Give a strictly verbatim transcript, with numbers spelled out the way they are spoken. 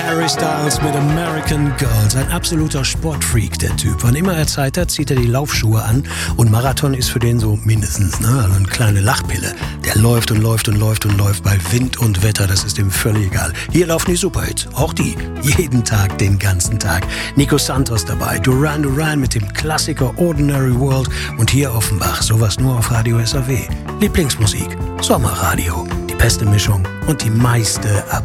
Harry Styles mit American Girls. Ein absoluter Sportfreak, der Typ. Wann immer er Zeit hat, zieht er die Laufschuhe an. Und Marathon ist für den so mindestens, ne? Also eine kleine Lachpille. Der läuft und läuft und läuft und läuft bei Wind und Wetter. Das ist ihm völlig egal. Hier laufen die Superhits. Auch die. Jeden Tag, den ganzen Tag. Nico Santos dabei. Duran Duran mit dem Klassiker Ordinary World. Und hier Offenbach. Sowas nur auf Radio S A W. Lieblingsmusik. Sommerradio. Die beste Mischung und die meiste ab